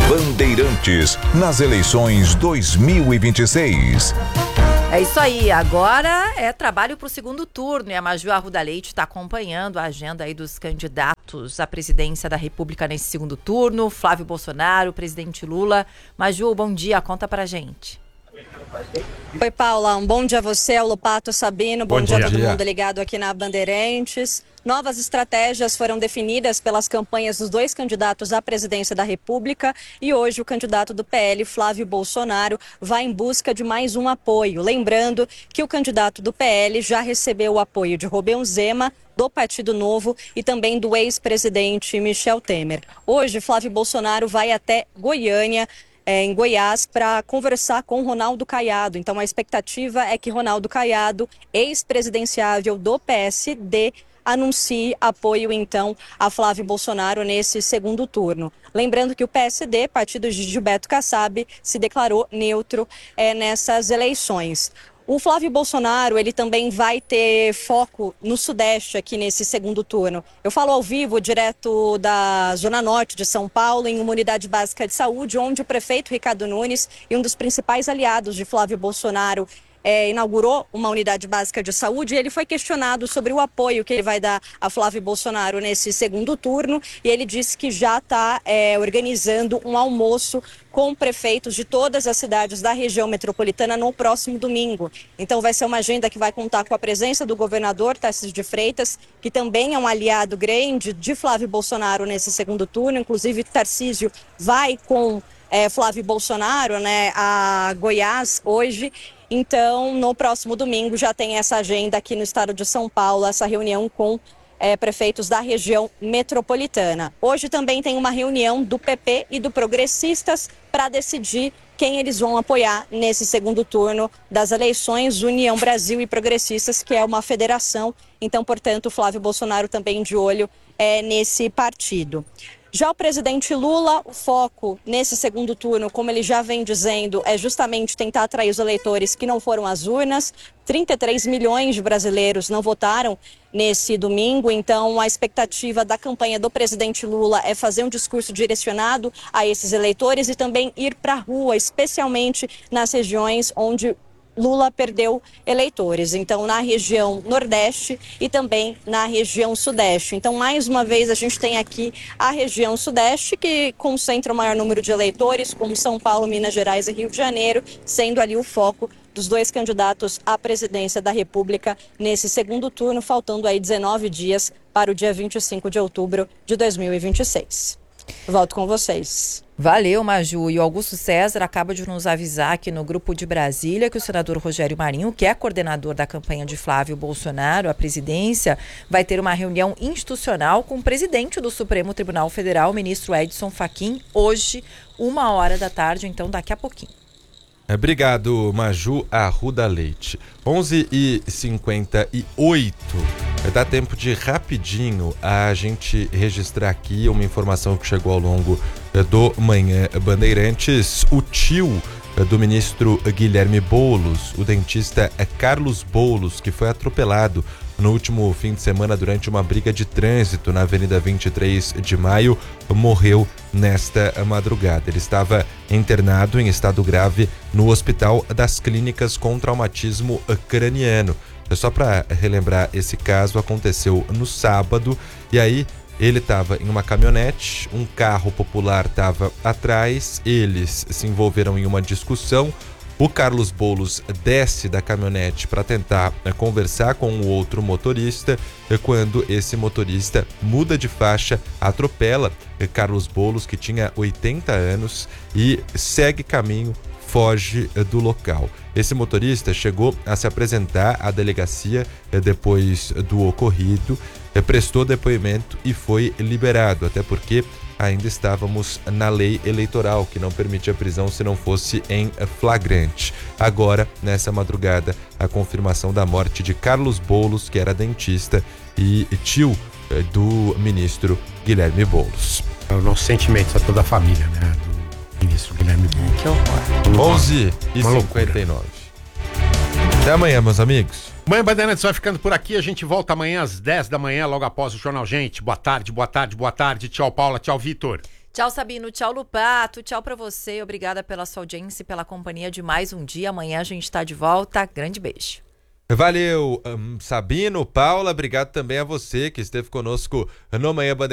Bandeirantes, nas eleições 2026. É isso aí, agora é trabalho para o segundo turno e a Maju Arruda Leite está acompanhando a agenda aí dos candidatos à presidência da República nesse segundo turno. Flávio Bolsonaro, presidente Lula. Maju, bom dia, conta pra gente. Oi, Paula, um bom dia a você, ao Lopato, Sabino, bom dia a todo mundo ligado aqui na Bandeirantes. Novas estratégias foram definidas pelas campanhas dos dois candidatos à presidência da República e hoje o candidato do PL, Flávio Bolsonaro, vai em busca de mais um apoio. Lembrando que o candidato do PL já recebeu o apoio de Romeu Zema, do Partido Novo e também do ex-presidente Michel Temer. Hoje, Flávio Bolsonaro vai até Goiânia, em Goiás, para conversar com Ronaldo Caiado. Então a expectativa é que Ronaldo Caiado, ex-presidenciável do PSD, anuncie apoio então a Flávio Bolsonaro nesse segundo turno. Lembrando que o PSD, partido de Gilberto Kassab, se declarou neutro nessas eleições. O Flávio Bolsonaro, ele também vai ter foco no Sudeste aqui nesse segundo turno. Eu falo ao vivo, direto da Zona Norte de São Paulo, em uma unidade básica de saúde, onde o prefeito Ricardo Nunes e um dos principais aliados de Flávio Bolsonaro inaugurou uma unidade básica de saúde. E ele foi questionado sobre o apoio que ele vai dar a Flávio Bolsonaro nesse segundo turno e ele disse que já está organizando um almoço com prefeitos de todas as cidades da região metropolitana no próximo domingo. Então vai ser uma agenda que vai contar com a presença do governador Tarcísio de Freitas, que também é um aliado grande de Flávio Bolsonaro nesse segundo turno. Inclusive Tarcísio vai com Flávio Bolsonaro a Goiás hoje. Então, no próximo domingo já tem essa agenda aqui no estado de São Paulo, essa reunião com prefeitos da região metropolitana. Hoje também tem uma reunião do PP e do Progressistas para decidir quem eles vão apoiar nesse segundo turno das eleições. União Brasil e Progressistas, que é uma federação. Então, portanto, Flávio Bolsonaro também de olho nesse partido. Já o presidente Lula, o foco nesse segundo turno, como ele já vem dizendo, é justamente tentar atrair os eleitores que não foram às urnas. 33 milhões de brasileiros não votaram nesse domingo, então a expectativa da campanha do presidente Lula é fazer um discurso direcionado a esses eleitores e também ir para a rua, especialmente nas regiões onde Lula perdeu eleitores, então na região Nordeste e também na região Sudeste. Então, mais uma vez, a gente tem aqui a região Sudeste, que concentra o maior número de eleitores, como São Paulo, Minas Gerais e Rio de Janeiro, sendo ali o foco dos dois candidatos à presidência da República nesse segundo turno, faltando aí 19 dias para o dia 25 de outubro de 2026. Volto com vocês. Valeu, Maju. E o Augusto César acaba de nos avisar aqui no grupo de Brasília que o senador Rogério Marinho, que é coordenador da campanha de Flávio Bolsonaro à presidência, vai ter uma reunião institucional com o presidente do Supremo Tribunal Federal, o ministro Edson Fachin, hoje, 1h da tarde, então daqui a pouquinho. Obrigado, Maju Arruda Leite. 11h58. Dá tempo de rapidinho a gente registrar aqui uma informação que chegou ao longo do Manhã Bandeirantes. O tio do ministro Guilherme Boulos, o dentista Carlos Boulos, que foi atropelado no último fim de semana durante uma briga de trânsito na Avenida 23 de Maio, morreu nesta madrugada. Ele estava internado em estado grave no Hospital das Clínicas com Traumatismo Craniano. Só para relembrar, esse caso aconteceu no sábado e aí ele estava em uma caminhonete, um carro popular estava atrás, eles se envolveram em uma discussão. O Carlos Boulos desce da caminhonete para tentar conversar com o outro motorista, quando esse motorista muda de faixa, atropela Carlos Boulos, que tinha 80 anos, e segue caminho, foge do local. Esse motorista chegou a se apresentar à delegacia depois do ocorrido, prestou depoimento e foi liberado, até porque ainda estávamos na lei eleitoral, que não permite a prisão se não fosse em flagrante. Agora, nessa madrugada, a confirmação da morte de Carlos Boulos, que era dentista e tio do ministro Guilherme Boulos. Os nossos sentimentos a toda a família, né, do ministro Guilherme Boulos. Que horror. 11h59. Até amanhã, meus amigos. Manhã Bandeirantes vai ficando por aqui. A gente volta amanhã às 10 da manhã, logo após o Jornal Gente. Boa tarde, boa tarde, boa tarde. Tchau, Paula. Tchau, Vitor. Tchau, Sabino. Tchau, Lupato. Tchau pra você. Obrigada pela sua audiência e pela companhia de mais um dia. Amanhã a gente tá de volta. Grande beijo. Valeu, Sabino, Paula. Obrigado também a você que esteve conosco no Manhã Bandeirantes.